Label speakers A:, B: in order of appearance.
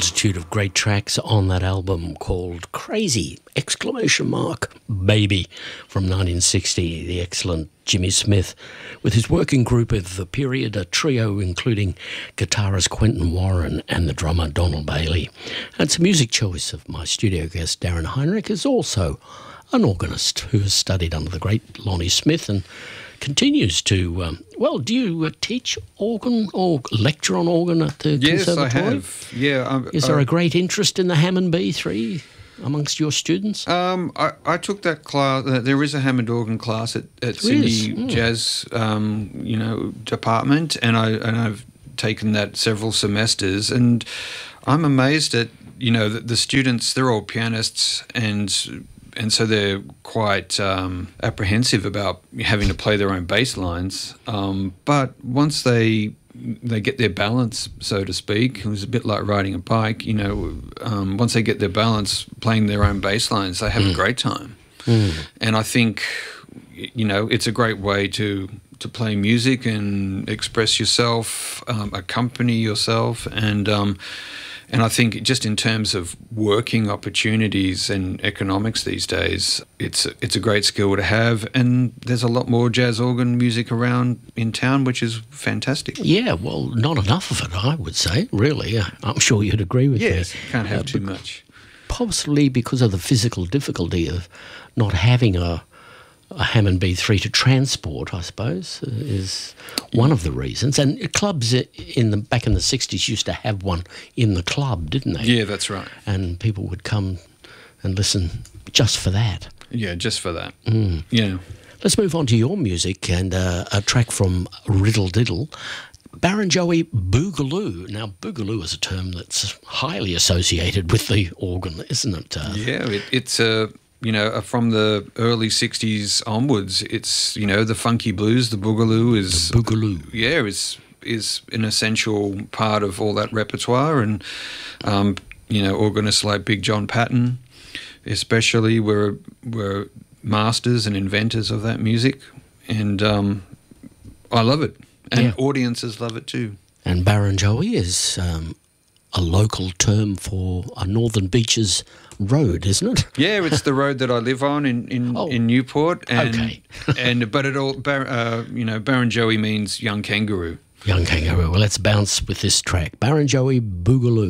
A: multitude of great tracks on that album called Crazy! Baby from 1960, the excellent Jimmy Smith, with his working group of the period, a trio including guitarist Quentin Warren and the drummer Donald Bailey. And it's a music choice of my studio guest Darren Heinrich, is also an organist who has studied under the great Lonnie Smith and continues to, do you teach organ or lecture on organ at the conservatory?
B: Yes, I have. Yeah.
A: Is there a great interest in the Hammond B3 amongst your students?
B: I took that class. There is a Hammond organ class at Sydney Jazz, department, and I've taken that several semesters, and I'm amazed at the students. They're all pianists, and so they're quite apprehensive about having to play their own bass lines. But once they get their balance, so to speak, it was a bit like riding a bike, once they get their balance playing their own bass lines, they have a great time. And I think, it's a great way to play music and express yourself, accompany yourself, and I think just in terms of working opportunities and economics these days, it's a great skill to have. And there's a lot more jazz organ music around in town, which is fantastic.
A: Yeah, well, not enough of it, I would say, really. I'm sure you'd agree with me.
B: Yes, can't have too much.
A: Possibly because of the physical difficulty of not having a Hammond B3 to transport, I suppose, is one of the reasons. And clubs back in the 60s used to have one in the club, didn't they?
B: Yeah, that's right.
A: And people would come and listen just for that.
B: Yeah, just for that. Yeah.
A: Let's move on to your music and a track from Riddle Diddle, Barrenjoey Boogaloo. Now, Boogaloo is a term that's highly associated with the organ, isn't it?
B: It's from the early 60s onwards, it's, the funky blues, the boogaloo is...
A: The boogaloo.
B: Yeah, is an essential part of all that repertoire. And, organists like Big John Patton especially were masters and inventors of that music. And I love it. And audiences love it too. And
A: Barrenjoey is a local term for a Northern Beaches road, isn't it?
B: Yeah, it's the road that I live on in Newport. And,
A: okay.
B: But it all, Barrenjoey means young kangaroo.
A: Young kangaroo. Well, let's bounce with this track. Barrenjoey Boogaloo.